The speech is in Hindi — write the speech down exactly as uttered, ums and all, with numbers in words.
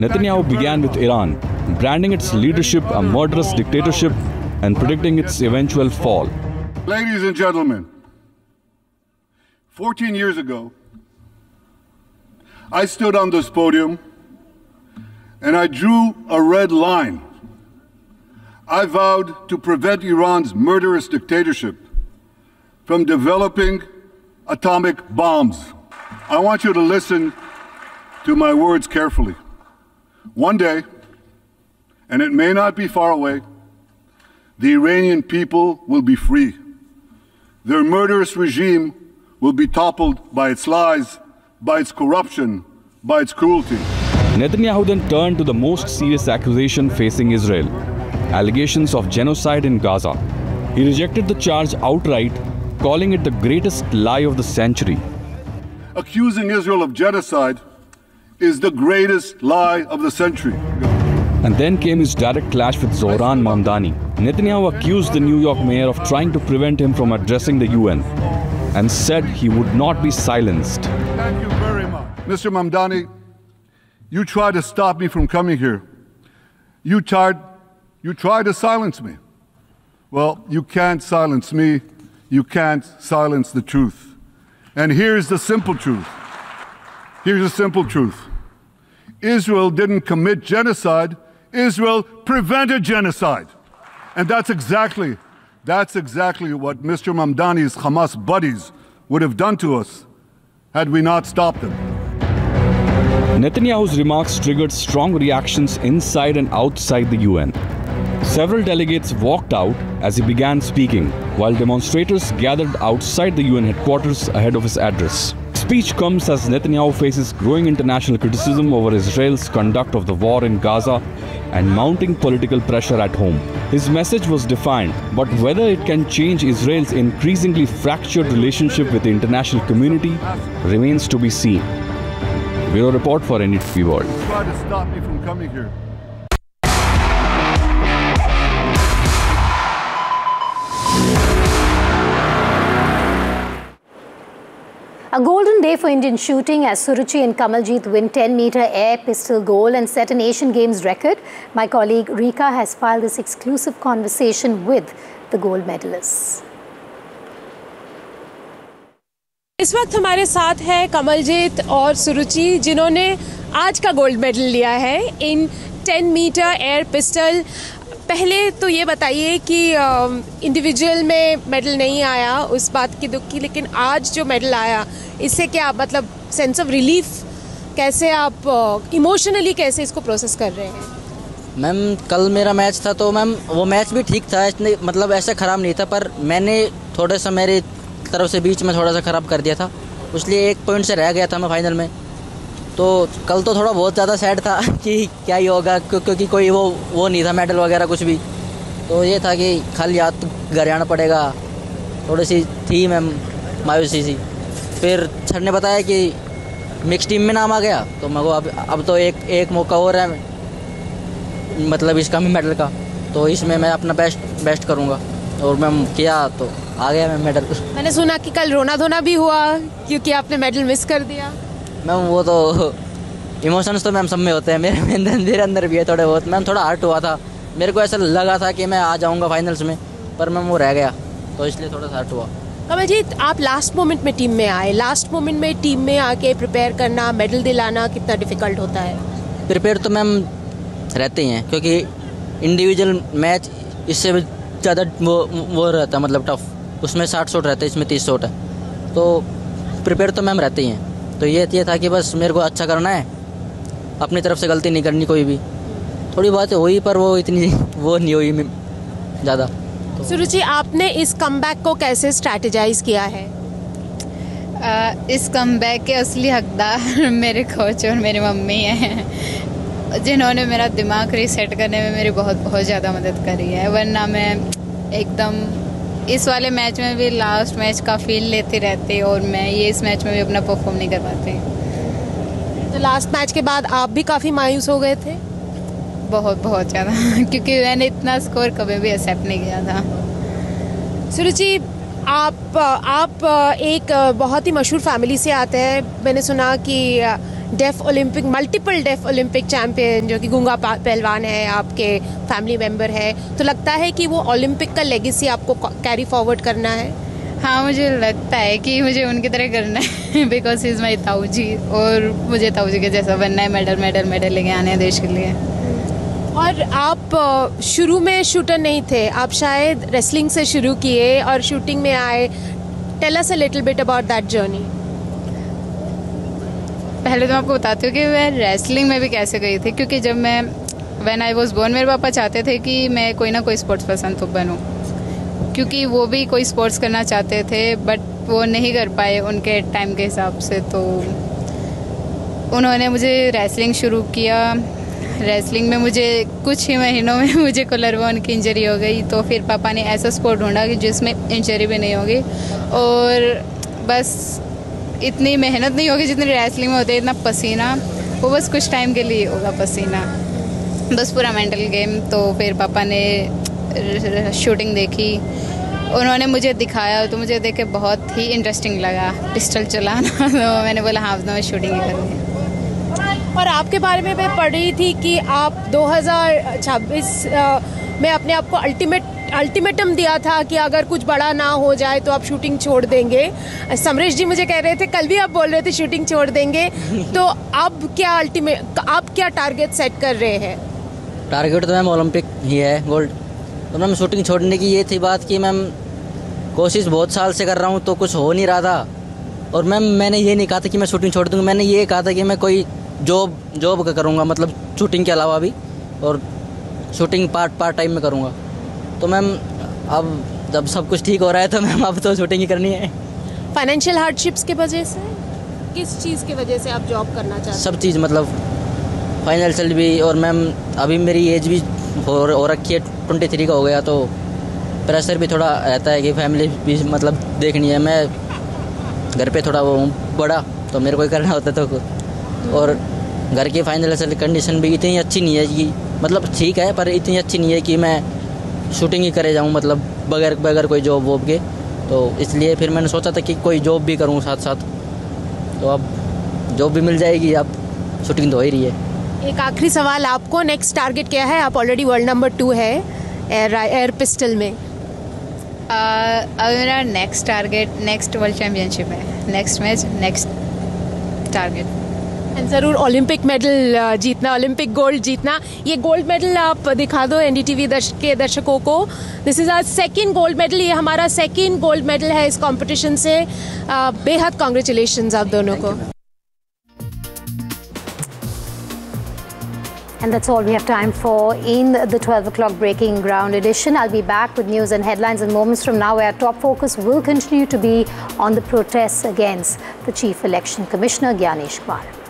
Netanyahu began with Iran, branding its leadership a murderous dictatorship and predicting its eventual fall. Ladies and gentlemen, fourteen years ago, I stood on this podium and I drew a red line. I vowed to prevent Iran's murderous dictatorship from developing atomic bombs. I want you to listen to my words carefully. One day, and it may not be far away, the Iranian people will be free. Their murderous regime will be toppled by its lies, by its corruption, by its cruelty. Netanyahu then turned to the most serious accusation facing Israel, allegations of genocide in Gaza. He rejected the charge outright, calling it the greatest lie of the century. Accusing Israel of genocide is the greatest lie of the century. And then came his direct clash with Zohran Mamdani. Netanyahu accused the New York mayor of trying to prevent him from addressing the U N and said he would not be silenced. Thank you very much. Mister Mamdani, you tried to stop me from coming here. You tried, you tried to silence me. Well, you can't silence me. You can't silence the truth. And here's the simple truth. Here's the simple truth. Israel didn't commit genocide. Israel prevented genocide. And that's exactly, that's exactly what Mister Mamdani's Hamas buddies would have done to us had we not stopped them. Netanyahu's remarks triggered strong reactions inside and outside the U N. Several delegates walked out as he began speaking, while demonstrators gathered outside the U N headquarters ahead of his address. Speech comes as Netanyahu faces growing international criticism over Israel's conduct of the war in Gaza and mounting political pressure at home. His message was defiant, but whether it can change Israel's increasingly fractured relationship with the international community remains to be seen. Bureau Report for N D T V World. Try to stop me from coming here. A golden day for Indian shooting as Suruchi and Kamaljeet win ten meter air pistol gold and set an Asian Games record. My colleague Rika has filed this exclusive conversation with the gold medalists. इस वक्त हमारे साथ है कमलजीत और सुरुचि जिन्होंने आज का गोल्ड मेडल लिया है in ten metre air pistol. पहले तो ये बताइए कि इंडिविजुअल में मेडल नहीं आया, उस बात की दुख की, लेकिन आज जो मेडल आया इससे क्या मतलब सेंस ऑफ रिलीफ, कैसे आप इमोशनली कैसे इसको प्रोसेस कर रहे हैं? मैम कल मेरा मैच था तो मैम वो मैच भी ठीक था, इसने मतलब ऐसा ख़राब नहीं था, पर मैंने थोड़ा सा मेरी तरफ से बीच में थोड़ा सा ख़राब कर दिया था, इसलिए एक पॉइंट से रह गया था मैं फाइनल में। तो कल तो थोड़ा बहुत ज़्यादा सैड था कि क्या ही होगा, क्योंकि कोई वो वो नहीं था मेडल वगैरह कुछ भी। तो ये था कि खाली याद घर आना पड़ेगा, थोड़ी सी थी मैम मायूसी सी। फिर सर ने बताया कि मिक्स टीम में नाम आ गया, तो मैं को अब अब तो एक एक मौका और है मतलब इसका भी मेडल का, तो इसमें मैं अपना बेस्ट बेस्ट करूँगा और मैम किया तो आ गया मैम मेडल। मैंने सुना कि कल रोना धोना भी हुआ क्योंकि आपने मेडल मिस कर दिया। मैम वो तो इमोशंस तो मैम सब में होते हैं, मेरे अंदर मेरे अंदर भी है थोड़े बहुत। मैम थोड़ा हर्ट हुआ था, मेरे को ऐसा लगा था कि मैं आ जाऊंगा फाइनल्स में, पर मैम वो रह गया, तो इसलिए थोड़ा सा हर्ट हुआ। कमलजीत, आप लास्ट मोमेंट में टीम में आए, लास्ट मोमेंट में टीम में आके प्रिपेयर करना, मेडल दिलाना कितना डिफिकल्ट होता है? प्रिपेयर तो मैम रहते ही हैं, क्योंकि इंडिविजुअल मैच इससे भी ज़्यादा वो वो रहता है मतलब टफ, उसमें साठ शॉट रहते हैं, इसमें तीस शॉट है, तो प्रिपेयर तो मैम रहते ही हैं। तो ये ये था कि बस मेरे को अच्छा करना है, अपनी तरफ से गलती नहीं करनी कोई भी। थोड़ी बात हुई पर वो इतनी वो नहीं हुई ज़्यादा। तो सुरुचि, आपने इस कमबैक को कैसे स्ट्रैटेजाइज किया है? आ, इस कमबैक के असली हकदार मेरे कोच और मेरी मम्मी हैं, जिन्होंने मेरा दिमाग रीसेट करने में मेरी बहुत बहुत ज़्यादा मदद करी है। वरना मैं एकदम इस वाले मैच में भी लास्ट मैच का फील लेती रहती और मैं ये इस मैच में भी अपना परफॉर्म नहीं कर पाती। तो लास्ट मैच के बाद आप भी काफ़ी मायूस हो गए थे? बहुत बहुत ज़्यादा क्योंकि मैंने इतना स्कोर कभी भी एक्सेप्ट नहीं किया था। सुरुचि, आप आप एक बहुत ही मशहूर फैमिली से आते हैं। मैंने सुना कि def Olympic multiple def Olympic champion जो कि गूंगा पहलवान है, आपके फैमिली मेंबर है, तो लगता है कि वो ओलंपिक का लेगेसी आपको कैरी फॉरवर्ड करना है? हाँ, मुझे लगता है कि मुझे उनकी तरह करना है बिकॉज ही इज़ माई ताऊ जी, और मुझे ताऊ जी के जैसा बनना है, मेडल मेडल मेडल लेके आने हैं देश के लिए। और आप शुरू में शूटर नहीं थे, आप शायद रेसलिंग से शुरू किए और शूटिंग में आए। Tell us a little bit about that journey. पहले तो मैं आपको बताती हूँ कि मैं रेसलिंग में भी कैसे गई थी, क्योंकि जब मैं व्हेन आई वाज बोर्न मेरे पापा चाहते थे कि मैं कोई ना कोई स्पोर्ट्स पर्सन तो बनूँ, क्योंकि वो भी कोई स्पोर्ट्स करना चाहते थे बट वो नहीं कर पाए उनके टाइम के हिसाब से, तो उन्होंने मुझे रेसलिंग शुरू किया। रेसलिंग में मुझे कुछ ही महीनों में मुझे कोलर बोन की इंजरी हो गई, तो फिर पापा ने ऐसा स्पोर्ट ढूंढा कि जिसमें इंजरी भी नहीं होगी और बस इतनी मेहनत नहीं होगी जितनी रेसलिंग में होती है, इतना पसीना, वो बस कुछ टाइम के लिए होगा पसीना, बस पूरा मेंटल गेम। तो फिर पापा ने शूटिंग देखी, उन्होंने मुझे दिखाया तो मुझे देख के बहुत ही इंटरेस्टिंग लगा पिस्टल चलाना तो मैंने बोला हाँ, तो मैं शूटिंग ही करूँगी। और आपके बारे में मैं पढ़ रही थी कि आप दो हज़ार छब्बीस में अपने आप को अल्टीमेट अल्टीमेटम दिया था कि अगर कुछ बड़ा ना हो जाए तो आप शूटिंग छोड़ देंगे। समरेश जी मुझे कह रहे थे, कल भी आप बोल रहे थे शूटिंग छोड़ देंगे, तो अब क्या अल्टीमेट आप क्या टारगेट सेट कर रहे हैं? टारगेट तो मैम ओलंपिक ही है, गोल्ड। तो मैम शूटिंग छोड़ने की ये थी बात कि मैम कोशिश बहुत साल से कर रहा हूँ तो कुछ हो नहीं रहा था, और मैम मैंने ये नहीं कहा था कि मैं शूटिंग छोड़ दूँगा, मैंने ये कहा था कि मैं कोई जॉब जॉब करूँगा, मतलब शूटिंग के अलावा भी, और शूटिंग पार्ट पार्ट टाइम में करूँगा। तो मैम अब जब सब कुछ ठीक हो रहा है तो मैम अब तो शूटिंग ही करनी है। फाइनेंशियल हार्डशिप्स की वजह से, किस चीज़ की वजह से आप जॉब करना चाहते हैं? सब चीज़, मतलब फाइनेंशियल भी, और मैम अभी मेरी एज भी हो, हो रखी है, ट्वेंटी थ्री का हो गया, तो प्रेशर भी थोड़ा रहता है कि फैमिली भी मतलब देखनी है। मैं घर पे थोड़ा वो बड़ा, तो मेरे को ही करना होता है, तो और घर की फाइनेंशियल कंडीशन भी इतनी अच्छी नहीं है कि, मतलब ठीक है पर इतनी अच्छी नहीं है कि मैं शूटिंग ही करे जाऊँ, मतलब बगैर बगैर कोई जॉब वॉब के। तो इसलिए फिर मैंने सोचा था कि कोई जॉब भी करूँ साथ साथ, तो अब जॉब भी मिल जाएगी, अब शूटिंग तो हो ही रही है। एक आखिरी सवाल आपको, नेक्स्ट टारगेट क्या है? आप ऑलरेडी वर्ल्ड नंबर टू है एयर एयर पिस्टल में। अब मेरा next target next world championship है, नेक्स्ट मैच, नेक्स्ट टारगेट। ज़रूर ओलंपिक मेडल जीतना, ओलंपिक गोल्ड जीतना। ये गोल्ड मेडल आप दिखा दो एनडीटीवी दर्शक के दर्शकों को। This is our second gold medal, ये हमारा सेकंड गोल्ड मेडल है इस कंपटीशन से। बेहद कांग्रेचुलेशंस आप दोनों को। And that's all we have time for in the twelve o'clock Breaking Ground edition. I'll be back with news and headlines in moments from now, where our top focus will continue to be on the protests against the Chief Election Commissioner, Gyanesh Kumar.